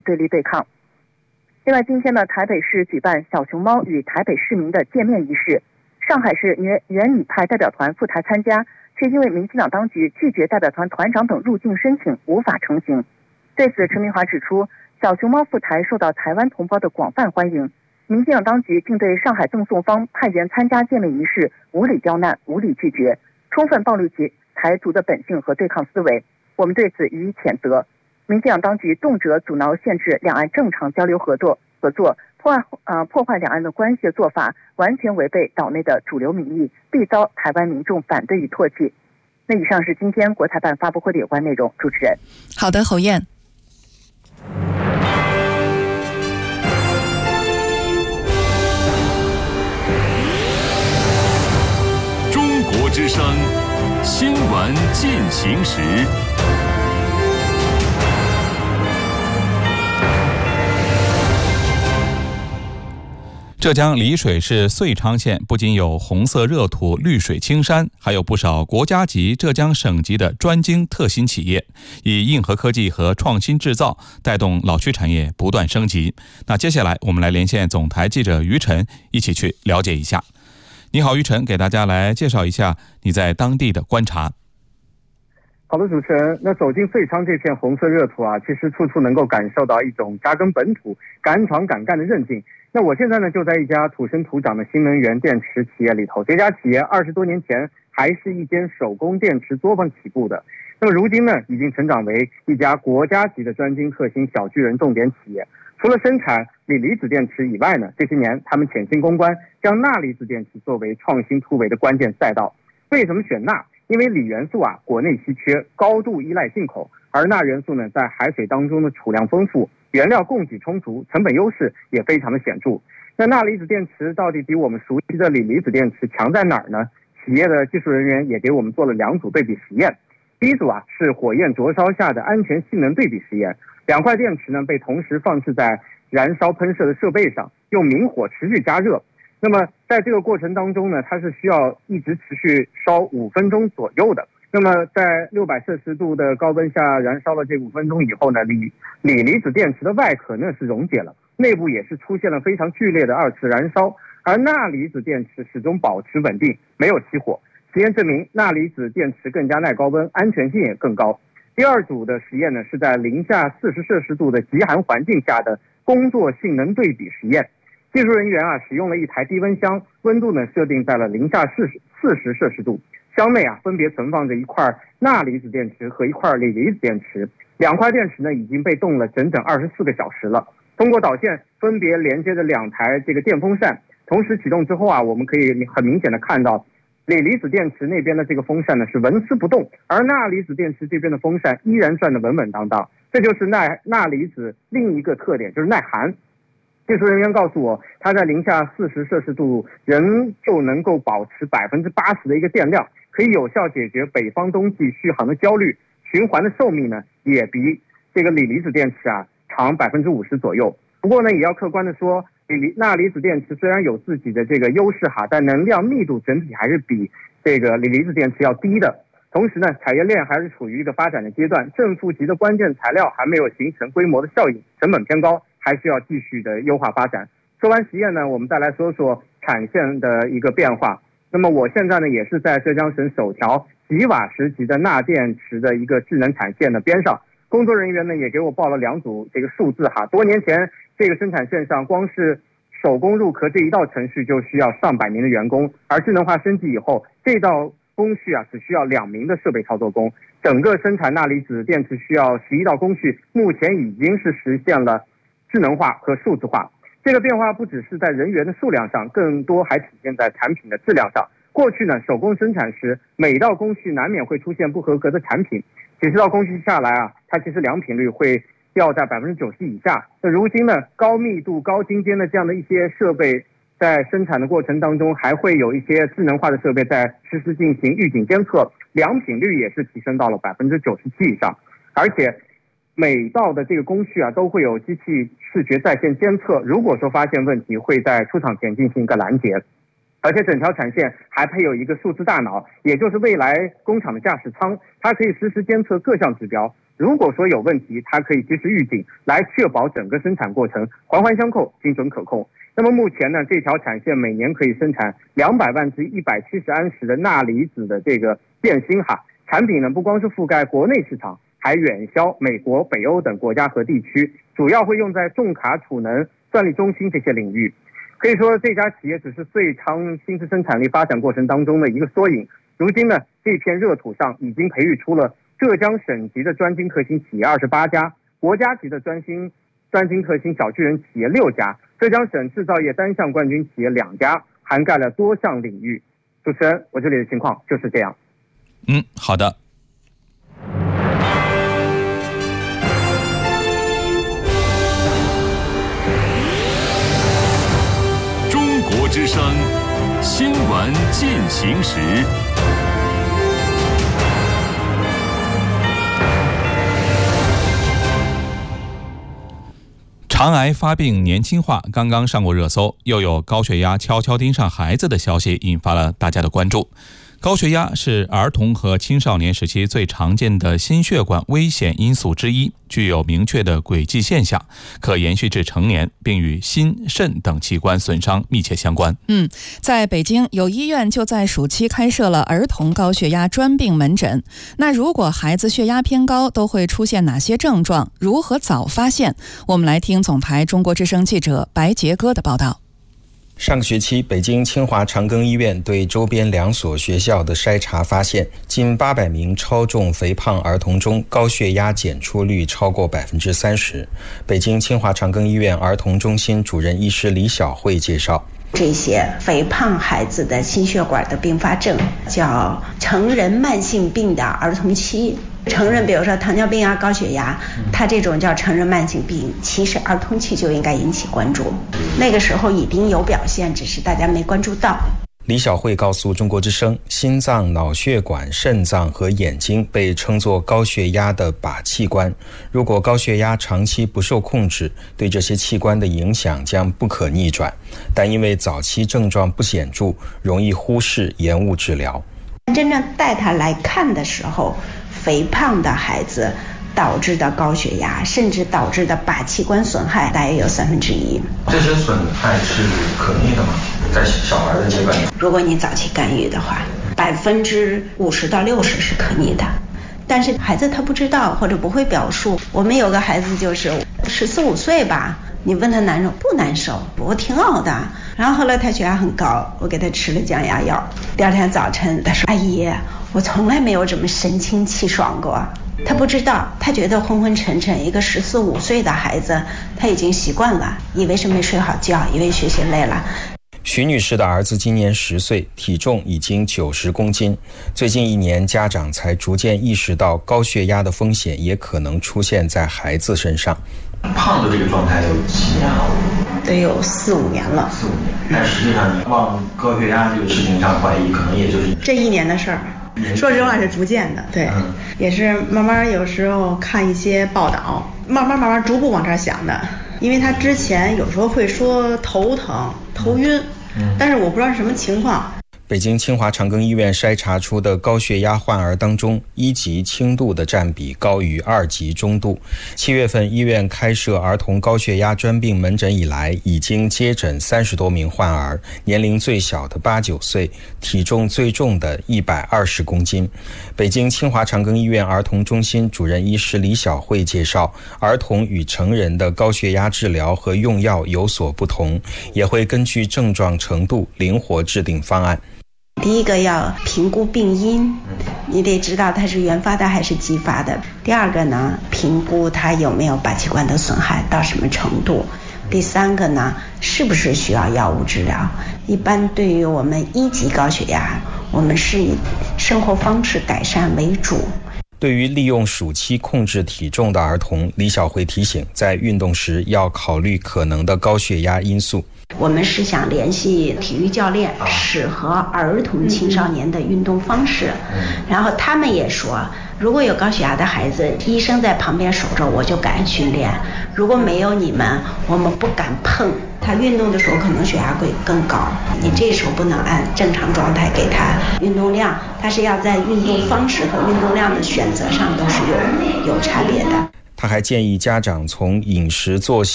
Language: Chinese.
对立对抗。另外，今天呢，台北市举办小熊猫与台北市民的见面仪式，上海市原女派代表团赴台参加，却因为民进党当局拒绝代表团团长等入境申请，无法成行。对此，陈明华指出，小熊猫赴台受到台湾同胞的广泛欢迎，民进党当局竟对上海赠送方派员参加见面仪式无理刁难、无理拒绝，充分暴露其台独的本性和对抗思维，我们对此予以谴责。民进党当局动辄阻挠限制两岸正常交流合作，破坏两岸的关系的做法，完全违背岛内的主流民意，必遭台湾民众反对与唾弃。那以上是今天国台办发布会的有关内容。主持人， 好的，侯燕。 中国之声新闻进行时。 浙江丽水市遂昌县不仅有红色热土、绿水青山，还有不少国家级、浙江省级的专精特新企业，以硬核科技和创新制造带动老区产业不断升级。那接下来我们来连线总台记者于晨，一起去了解一下。你好，于晨，给大家来介绍一下你在当地的观察。 好的，主持人，那走进遂昌这片红色热土啊，其实处处能够感受到一种扎根本土、敢闯敢干的韧劲。那我现在呢，就在一家土生土长的新能源电池企业里头。这家企业20多年前还是一间手工电池作坊起步的，那么如今呢，已经成长为一家国家级的专精特新小巨人重点企业。除了生产锂离子电池以外呢，这些年他们潜心攻关，将钠离子电池作为创新突围的关键赛道。为什么选钠？因为锂元素啊，国内稀缺，高度依赖进口，而钠元素呢，在海水当中的储量丰富，原料供给充足，成本优势也非常的显著。那钠离子电池到底比我们熟悉的锂离子电池强在哪儿呢？企业的技术人员也给我们做了2组对比实验。第一组啊，是火焰灼烧下的安全性能对比实验，2块电池呢被同时放置在燃烧喷射的设备上，用明火持续加热。那么在这个过程当中呢，它是需要一直持续烧5分钟左右的。那么在600摄氏度的高温下燃烧了这5分钟以后呢，锂离子电池的外壳呢是溶解了，内部也是出现了非常剧烈的2次燃烧，而钠离子电池始终保持稳定，没有起火。实验证明钠离子电池更加耐高温，安全性也更高。第2组的实验呢，是在零下40摄氏度的极寒环境下的工作性能对比实验。技术人员啊，使用了一台低温箱，温度呢设定在了零下40摄氏度，箱内啊分别存放着一块钠离子电池和一块锂离子电池，2块电池呢已经被冻了整整24个小时了。通过导线分别连接着2台这个电风扇，同时启动之后啊，我们可以很明显的看到，锂离子电池那边的这个风扇呢是纹丝不动，而钠离子电池这边的风扇依然转得稳稳当当。这就是钠离子另一个特点，就是耐寒。技术人员告诉我，它在零下40摄氏度仍旧能够保持80%的一个电量，可以有效解决北方冬季续航的焦虑。循环的寿命呢，也比这个锂离子电池啊长50%左右。不过呢，也要客观的说，钠离子电池虽然有自己的这个优势哈，但能量密度整体还是比这个锂离子电池要低的。同时呢，产业链还是处于一个发展的阶段，正负极的关键材料还没有形成规模的效应，成本偏高，还需要继续的优化发展。说完实验呢，我们再来说说产线的一个变化。那么我现在呢，也是在浙江省首条几瓦时级的钠电池的一个智能产线的边上，工作人员呢也给我报了2组这个数字哈。多年前这个生产线上光是手工入壳这一道程序就需要上百名的员工，而智能化升级以后，这道工序啊只需要2名的设备操作工。整个生产钠离子电池需要11道工序，目前已经是实现了智能化和数字化。这个变化不只是在人员的数量上，更多还体现在产品的质量上。过去呢，手工生产时每道工序难免会出现不合格的产品，几十道工序下来啊，它其实良品率会掉在90%以下。那如今呢，高密度高精尖的这样的一些设备在生产的过程当中，还会有一些智能化的设备在实时进行预警监测，良品率也是提升到了97%以上。而且每道的这个工序啊，都会有机器视觉在线监测，如果说发现问题，会在出厂前进行一个拦截。而且整条产线还配有一个数字大脑，也就是未来工厂的驾驶舱，它可以实时监测各项指标。 如果说有问题，它可以及时预警，来确保整个生产过程环环相扣、精准可控。那么目前呢，这条产线每年可以生产200万至170安时的钠离子的这个电芯产品呢，不光是覆盖国内市场，还远销美国、北欧等国家和地区，主要会用在重卡储能、算力中心这些领域。可以说，这家企业只是遂昌新质生产力发展过程当中的一个缩影。如今呢，这片热土上已经培育出了浙江省级的专精特新企业28家，国家级的专精特新小巨人企业6家，浙江省制造业单项冠军企业2家，涵盖了多项领域。主持人，我这里的情况就是这样。 好的。 中国之声新闻进行时。 肠癌发病年轻化刚刚上过热搜，又有高血压悄悄盯上孩子的消息引发了大家的关注。高血压是儿童和青少年时期最常见的心血管危险因素之一，具有明确的轨迹现象，可延续至成年，并与心、肾等器官损伤密切相关。 在北京有医院就在暑期开设了儿童高血压专病门诊。那如果孩子血压偏高，都会出现哪些症状？如何早发现？我们来听总台中国之声记者白杰哥的报道。 上个学期，北京清华长庚医院对周边2所学校的筛查发现，近800名超重肥胖儿童中，高血压检出率超过30%。北京清华长庚医院儿童中心主任医师李晓慧介绍， 这些肥胖孩子的心血管的并发症叫成人慢性病的儿童期。成人比如说糖尿病高血压，它这种叫成人慢性病，其实儿童期就应该引起关注，那个时候已经有表现，只是大家没关注到。 李晓慧告诉中国之声，心脏、脑血管、肾脏和眼睛被称作高血压的靶器官，如果高血压长期不受控制，对这些器官的影响将不可逆转，但因为早期症状不显著，容易忽视延误治疗。 真正带他来看的时候，肥胖的孩子导致的高血压，甚至导致的靶器官损害大约有1/3。 这些损害是可逆的吗？在小孩的阶段， 如果你早期干预的话，50%到60%是可逆的。但是孩子他不知道或者不会表述。我们有个孩子就是14、15岁吧，你问他难受不难受，我挺好的。然后后来他血压很高，我给他吃了降压药。第2天早晨他说，阿姨，我从来没有这么神清气爽过。他不知道，他觉得昏昏沉沉。一个14、15岁的孩子，他已经习惯了，以为是没睡好觉，以为学习累了。 徐女士的儿子今年10岁，体重已经90公斤。最近1年，家长才逐渐意识到高血压的风险也可能出现在孩子身上。 胖的这个状态有几年了？ 得有4、5年了。 4、5年，但实际上你往高血压这个事情上怀疑，可能也就是这1年的事儿。说实话是逐渐的，对，也是慢慢有时候看一些报道，慢慢逐步往这儿想的。因为他之前有时候会说头疼、头晕，但是我不知道是什么情况。 北京清华长庚医院筛查出的高血压患儿当中，1级轻度的占比高于2级中度。7月份医院开设儿童高血压专病门诊以来，已经接诊30多名患儿，年龄最小的8、9岁，体重最重的120公斤。北京清华长庚医院儿童中心主任医师李晓慧介绍，儿童与成人的高血压治疗和用药有所不同，也会根据症状程度灵活制定方案。 第一个要评估病因，你得知道它是原发的还是继发的。第2个呢，评估它有没有靶器官的损害到什么程度。第3个呢，是不是需要药物治疗。一般对于我们1级高血压，我们是以生活方式改善为主。 对于利用暑期控制体重的儿童，李晓慧提醒，在运动时要考虑可能的高血压因素。 我们是想联系体育教练，适合儿童青少年的运动方式。然后他们也说，如果有高血压的孩子，医生在旁边守着，我就敢训练；如果没有你们，我们不敢碰。他运动的时候可能血压会更高，你这时候不能按正常状态给他运动量，他是要在运动方式和运动量的选择上都是有差别的。 他还建议家长从饮食作息